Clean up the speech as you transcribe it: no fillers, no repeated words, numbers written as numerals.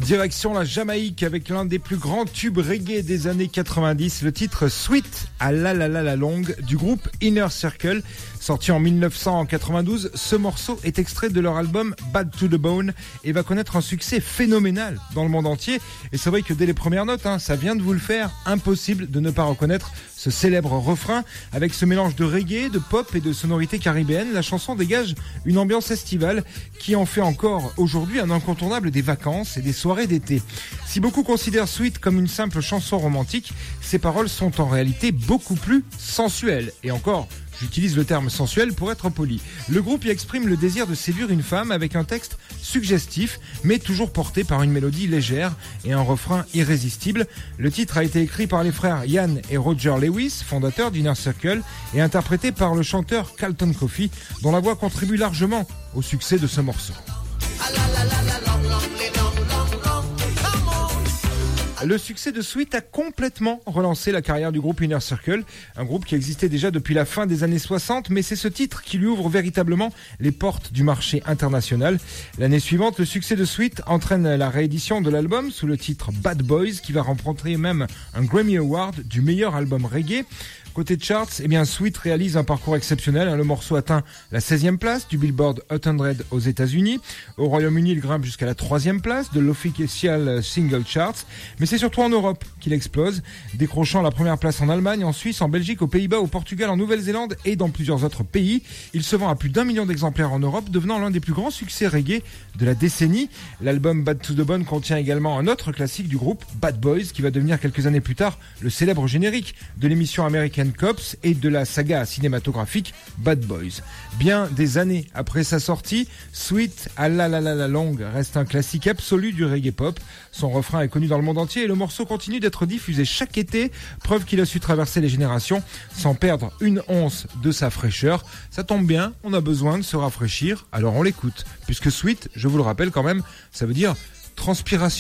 Direction la Jamaïque avec l'un des plus grands tubes reggae des années 90, le titre Sweet à la longue du groupe Inner Circle. Sorti en 1992, ce morceau est extrait de leur album Bad to the Bone et va connaître un succès phénoménal dans le monde entier. Et c'est vrai que dès les premières notes, ça vient de vous le faire, impossible de ne pas reconnaître ce célèbre refrain. Avec ce mélange de reggae, de pop et de sonorités caribéennes, la chanson dégage une ambiance estivale qui en fait encore aujourd'hui un incontournable des vacances et des soirées d'été. Si beaucoup considèrent Sweet comme une simple chanson romantique, ses paroles sont en réalité beaucoup plus sensuelles. Et encore, j'utilise le terme sensuel pour être poli. Le groupe y exprime le désir de séduire une femme avec un texte suggestif, mais toujours porté par une mélodie légère et un refrain irrésistible. Le titre a été écrit par les frères Ian et Roger Lewis, fondateurs d'Inner Circle, et interprété par le chanteur Carlton Coffey, dont la voix contribue largement au succès de ce morceau. Le succès de Sweet a complètement relancé la carrière du groupe Inner Circle, un groupe qui existait déjà depuis la fin des années 60, mais c'est ce titre qui lui ouvre véritablement les portes du marché international. L'année suivante, le succès de Sweet entraîne la réédition de l'album sous le titre Bad Boys, qui va remporter même un Grammy Award du meilleur album reggae. Côté charts, Sweet réalise un parcours exceptionnel. Le morceau atteint la 16e place du Billboard Hot 100 aux États-Unis. Au Royaume-Uni, il grimpe jusqu'à la 3e place de l'Official Single Charts. Mais c'est surtout en Europe qu'il explose, décrochant la première place en Allemagne, en Suisse, en Belgique, aux Pays-Bas, au Portugal, en Nouvelle-Zélande et dans plusieurs autres pays. Il se vend à plus d'1 million d'exemplaires en Europe, devenant l'un des plus grands succès reggae de la décennie. L'album Bad to the Bone contient également un autre classique du groupe, Bad Boys, qui va devenir quelques années plus tard le célèbre générique de l'émission American Cops et de la saga cinématographique Bad Boys. Bien des années après sa sortie, Sweet à la longue reste un classique absolu du reggae pop. Son refrain est connu dans le monde entier et le morceau continue d'être diffusé chaque été, preuve qu'il a su traverser les générations sans perdre une once de sa fraîcheur. Ça tombe bien, on a besoin de se rafraîchir, alors on l'écoute. Puisque Sweet, je vous le rappelle quand même, ça veut dire transpiration.